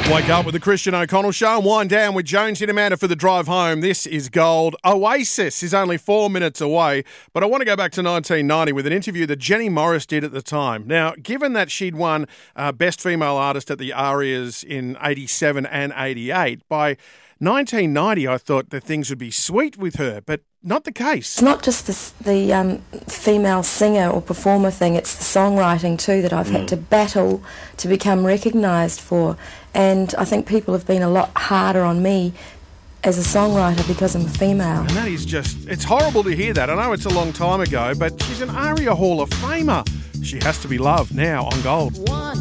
Wake up with the Christian O'Connell Show and wind down with Jonesy and Amanda for the drive home. This is Gold. Oasis is only 4 minutes away, but I want to go back to 1990 with an interview that Jenny Morris did at the time. Now, given that she'd won Best Female Artist at the ARIAs in 87 and 88, by 1990 I thought that things would be sweet with her, but not the case. It's not just the female singer or performer thing, it's the songwriting too that I've had to battle to become recognised for. And I think people have been a lot harder on me as a songwriter because I'm a female. And that is just, it's horrible to hear that. I know it's a long time ago, but she's an ARIA Hall of Famer. She has to be loved now on Gold.